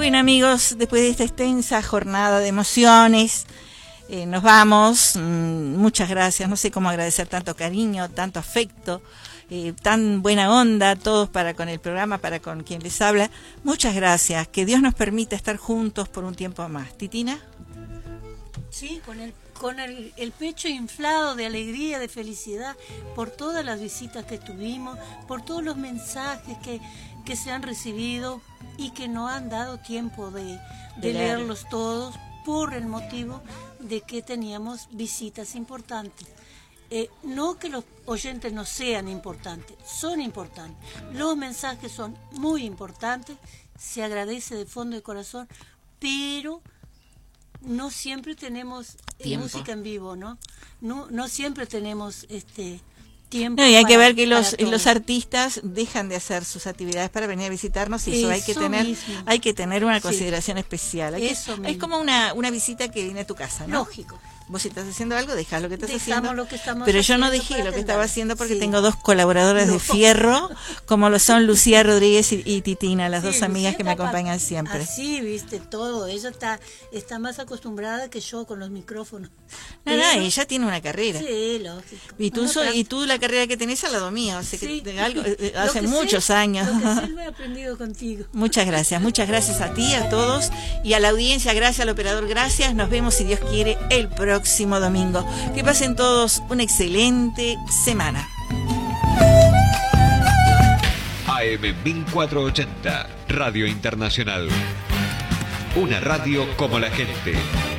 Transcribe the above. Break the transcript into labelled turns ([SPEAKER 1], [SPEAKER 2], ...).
[SPEAKER 1] Bueno, amigos, después de esta extensa jornada de emociones, nos vamos. Muchas gracias. No sé cómo agradecer tanto cariño, tanto afecto, tan buena onda, todos para con el programa, para con quien les habla. Muchas gracias. Que Dios nos permita estar juntos por un tiempo más. ¿Titina?
[SPEAKER 2] Sí, con el pecho inflado de alegría, de felicidad, por todas las visitas que tuvimos, por todos los mensajes que se han recibido y que no han dado tiempo de leerlos todos por el motivo de que teníamos visitas importantes. No que los oyentes no sean importantes, son importantes. Los mensajes son muy importantes, se agradece de fondo de corazón, pero no siempre tenemos música en vivo, ¿no? No siempre tenemos tiempo.
[SPEAKER 1] No, y hay que ver que los artistas dejan de hacer sus actividades para venir a visitarnos, y eso hay que tener una consideración especial. Es como una visita que viene a tu casa, ¿no?
[SPEAKER 2] Lógico.
[SPEAKER 1] Vos, si estás haciendo algo, dejás lo que estás
[SPEAKER 2] haciendo.
[SPEAKER 1] Pero yo no dejé lo que estaba haciendo porque tengo dos colaboradoras de fierro, como lo son Lucía Rodríguez y Titina, las dos amigas Lucía que me acompañan siempre.
[SPEAKER 2] Así, viste, todo. Ella está más acostumbrada que yo con los micrófonos.
[SPEAKER 1] No, ella tiene una carrera.
[SPEAKER 2] Sí, lógico.
[SPEAKER 1] Y tú la carrera que tenés al lado mío, así que algo, hace muchos años.
[SPEAKER 2] Lo que sí lo he aprendido contigo.
[SPEAKER 1] Muchas gracias a ti, a todos, y a la audiencia. Gracias al operador, gracias. Nos vemos, si Dios quiere, el próximo domingo. Que pasen todos una excelente semana.
[SPEAKER 3] AM 1480, Radio Internacional. Una radio como la gente.